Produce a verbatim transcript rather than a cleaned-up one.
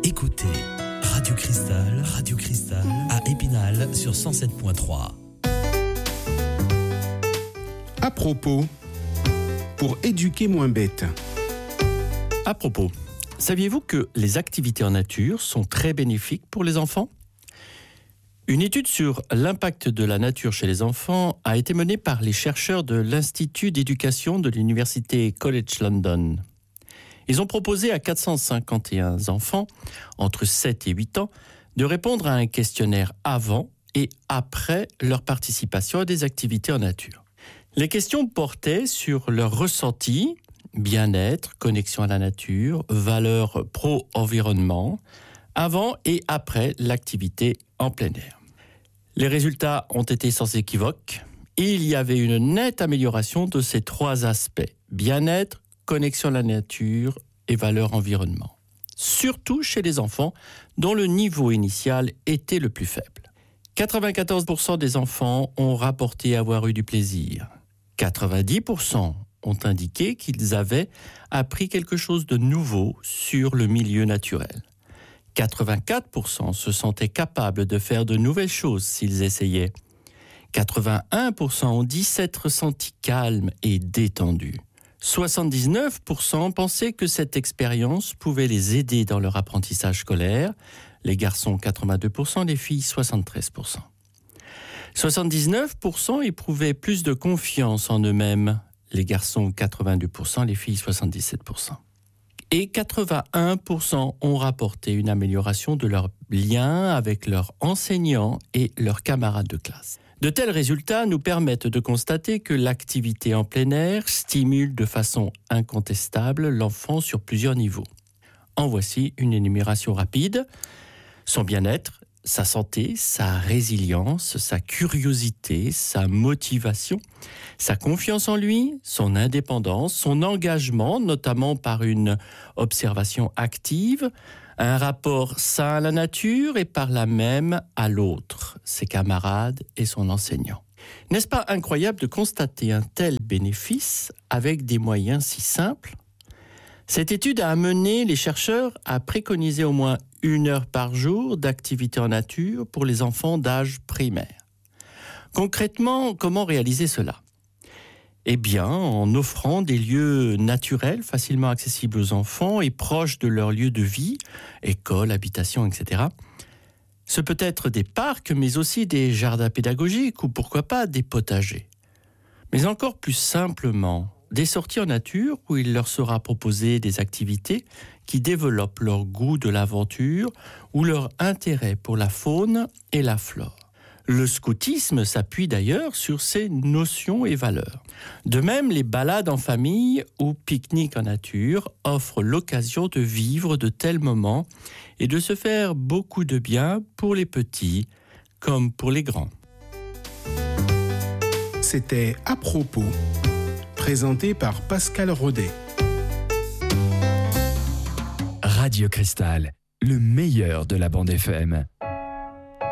Écoutez Radio Cristal, Radio Cristal à Épinal sur cent sept virgule trois. À propos, pour éduquer moins bête. À propos, saviez-vous que les activités en nature sont très bénéfiques pour les enfants ? Une étude sur l'impact de la nature chez les enfants a été menée par les chercheurs de l'Institut d'éducation de l'Université College London. Ils ont proposé à quatre cent cinquante et un enfants, entre sept et huit ans, de répondre à un questionnaire avant et après leur participation à des activités en nature. Les questions portaient sur leur ressenti, bien-être, connexion à la nature, valeurs pro-environnement, avant et après l'activité en plein air. Les résultats ont été sans équivoque. Il y avait une nette amélioration de ces trois aspects, bien-être, connexion à la nature et valeurs environnement. Surtout chez les enfants dont le niveau initial était le plus faible. quatre-vingt-quatorze pour cent des enfants ont rapporté avoir eu du plaisir. quatre-vingt-dix pour cent ont indiqué qu'ils avaient appris quelque chose de nouveau sur le milieu naturel. quatre-vingt-quatre pour cent se sentaient capables de faire de nouvelles choses s'ils essayaient. quatre-vingt-un pour cent ont dit s'être sentis calmes et détendus. soixante-dix-neuf pour cent pensaient que cette expérience pouvait les aider dans leur apprentissage scolaire. Les garçons, quatre-vingt-deux pour cent, les filles, soixante-treize pour cent. soixante-dix-neuf pour cent éprouvaient plus de confiance en eux-mêmes. Les garçons, quatre-vingt-deux pour cent, les filles, soixante-dix-sept pour cent. Et quatre-vingt-un pour cent ont rapporté une amélioration de leur lien avec leurs enseignants et leurs camarades de classe. De tels résultats nous permettent de constater que l'activité en plein air stimule de façon incontestable l'enfant sur plusieurs niveaux. En voici une énumération rapide. Son bien-être, sa santé, sa résilience, sa curiosité, sa motivation, sa confiance en lui, son indépendance, son engagement, notamment par une observation active, un rapport sain à la nature et par là même à l'autre, ses camarades et son enseignant. N'est-ce pas incroyable de constater un tel bénéfice avec des moyens si simples ? Cette étude a amené les chercheurs à préconiser au moins une heure par jour d'activité en nature pour les enfants d'âge primaire. Concrètement, comment réaliser cela ? Eh bien, en offrant des lieux naturels facilement accessibles aux enfants et proches de leur lieu de vie, école, habitation, et cetera. Ce peut être des parcs, mais aussi des jardins pédagogiques ou pourquoi pas des potagers. Mais encore plus simplement, des sorties en nature où il leur sera proposé des activités qui développent leur goût de l'aventure ou leur intérêt pour la faune et la flore. Le scoutisme s'appuie d'ailleurs sur ces notions et valeurs. De même, les balades en famille ou pique-niques en nature offrent l'occasion de vivre de tels moments et de se faire beaucoup de bien pour les petits comme pour les grands. C'était À propos, présenté par Pascal Rodet. Radio Cristal, le meilleur de la bande F M.